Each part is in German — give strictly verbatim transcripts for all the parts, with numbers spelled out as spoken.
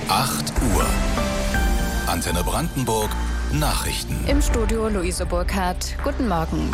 acht Uhr. Antenne Brandenburg Nachrichten. Im Studio Luise Burkhardt. Guten Morgen.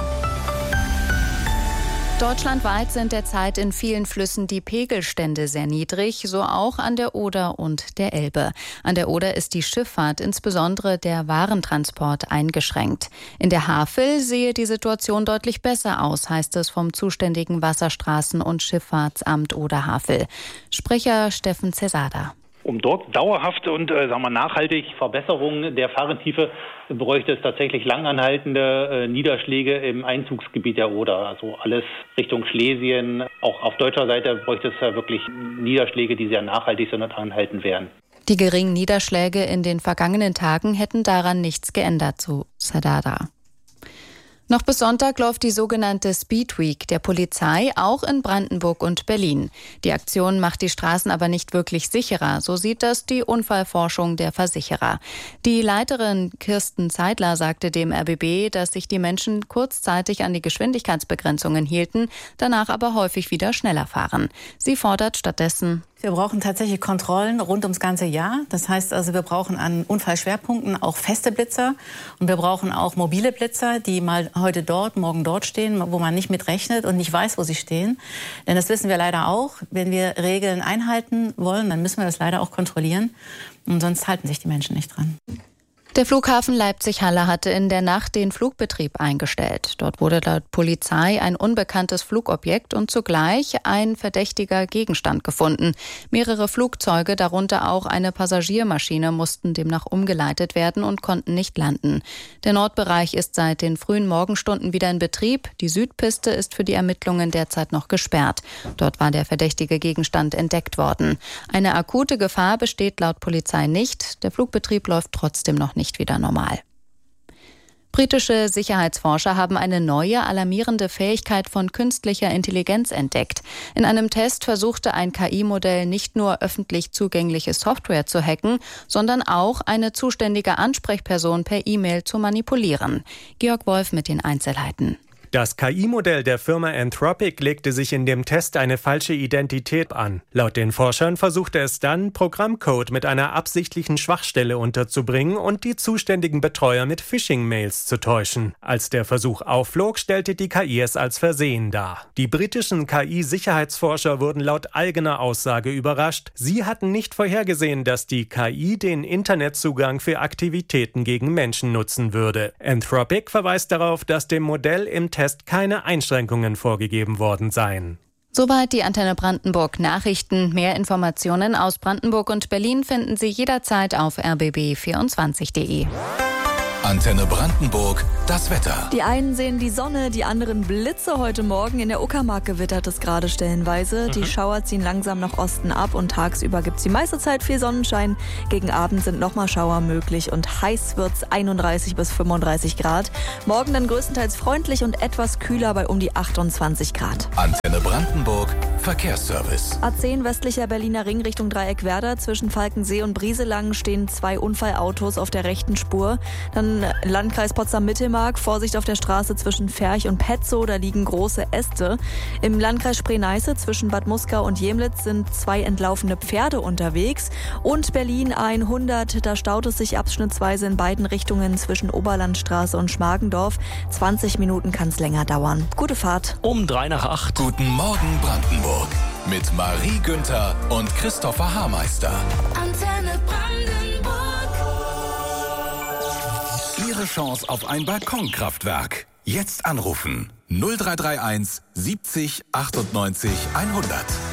Deutschlandweit sind derzeit in vielen Flüssen die Pegelstände sehr niedrig, so auch an der Oder und der Elbe. An der Oder ist die Schifffahrt, insbesondere der Warentransport, eingeschränkt. In der Havel sehe die Situation deutlich besser aus, heißt es vom zuständigen Wasserstraßen- und Schifffahrtsamt Oder-Havel. Sprecher Steffen Cesada. Um dort dauerhafte und äh, sagen wir, nachhaltig Verbesserungen der Fahrentiefe bräuchte es tatsächlich langanhaltende äh, Niederschläge im Einzugsgebiet der Oder. Also alles Richtung Schlesien. Auch auf deutscher Seite bräuchte es ja wirklich Niederschläge, die sehr nachhaltig sind und anhaltend wären. Die geringen Niederschläge in den vergangenen Tagen hätten daran nichts geändert, so Cesada. Noch bis Sonntag läuft die sogenannte Speed Week der Polizei, auch in Brandenburg und Berlin. Die Aktion macht die Straßen aber nicht wirklich sicherer, so sieht das die Unfallforschung der Versicherer. Die Leiterin Kirsten Zeidler sagte dem R B B, dass sich die Menschen kurzzeitig an die Geschwindigkeitsbegrenzungen hielten, danach aber häufig wieder schneller fahren. Sie fordert stattdessen: Wir brauchen tatsächlich Kontrollen rund ums ganze Jahr. Das heißt also, wir brauchen an Unfallschwerpunkten auch feste Blitzer und wir brauchen auch mobile Blitzer, die mal heute dort, morgen dort stehen, wo man nicht mit rechnet und nicht weiß, wo sie stehen. Denn das wissen wir leider auch. Wenn wir Regeln einhalten wollen, dann müssen wir das leider auch kontrollieren. Und sonst halten sich die Menschen nicht dran. Der Flughafen Leipzig-Halle hatte in der Nacht den Flugbetrieb eingestellt. Dort wurde laut Polizei ein unbekanntes Flugobjekt und zugleich ein verdächtiger Gegenstand gefunden. Mehrere Flugzeuge, darunter auch eine Passagiermaschine, mussten demnach umgeleitet werden und konnten nicht landen. Der Nordbereich ist seit den frühen Morgenstunden wieder in Betrieb. Die Südpiste ist für die Ermittlungen derzeit noch gesperrt. Dort war der verdächtige Gegenstand entdeckt worden. Eine akute Gefahr besteht laut Polizei nicht. Der Flugbetrieb läuft trotzdem noch nicht wieder normal. Britische Sicherheitsforscher haben eine neue, alarmierende Fähigkeit von künstlicher Intelligenz entdeckt. In einem Test versuchte ein K I-Modell nicht nur öffentlich zugängliche Software zu hacken, sondern auch eine zuständige Ansprechperson per E-Mail zu manipulieren. Georg Wolf mit den Einzelheiten. Das K I-Modell der Firma Anthropic legte sich in dem Test eine falsche Identität an. Laut den Forschern versuchte es dann, Programmcode mit einer absichtlichen Schwachstelle unterzubringen und die zuständigen Betreuer mit Phishing-Mails zu täuschen. Als der Versuch aufflog, stellte die K I es als Versehen dar. Die britischen K I-Sicherheitsforscher wurden laut eigener Aussage überrascht. Sie hatten nicht vorhergesehen, dass die K I den Internetzugang für Aktivitäten gegen Menschen nutzen würde. Anthropic verweist darauf, dass dem Modell im Test keine Einschränkungen vorgegeben worden seien. Soweit die Antenne Brandenburg Nachrichten. Mehr Informationen aus Brandenburg und Berlin finden Sie jederzeit auf r b b vierundzwanzig punkt d e. Antenne Brandenburg, das Wetter. Die einen sehen die Sonne, die anderen Blitze heute Morgen. In der Uckermark gewittert es gerade stellenweise. Mhm. Die Schauer ziehen langsam nach Osten ab und tagsüber gibt es die meiste Zeit viel Sonnenschein. Gegen Abend sind nochmal Schauer möglich und heiß wird es einunddreißig bis fünfunddreißig Grad. Morgen dann größtenteils freundlich und etwas kühler bei um die achtundzwanzig Grad. Antenne Brandenburg, Verkehrsservice. A zehn westlicher Berliner Ring Richtung Dreieckwerder. Zwischen Falkensee und Brieselang stehen zwei Unfallautos auf der rechten Spur. Dann Landkreis Potsdam-Mittelmark, Vorsicht auf der Straße zwischen Ferch und Petzow, da liegen große Äste. Im Landkreis Spree-Neiße zwischen Bad Muskau und Jemlitz sind zwei entlaufene Pferde unterwegs. Und Berlin hundert, da staut es sich abschnittsweise in beiden Richtungen zwischen Oberlandstraße und Schmargendorf. zwanzig Minuten kann es länger dauern. Gute Fahrt. Um drei nach acht. Guten Morgen Brandenburg mit Marie Günther und Christopher Haarmeister. Antenne Brandenburg. Ihre Chance auf ein Balkonkraftwerk. Jetzt anrufen null drei drei eins siebzig achtundneunzig hundert.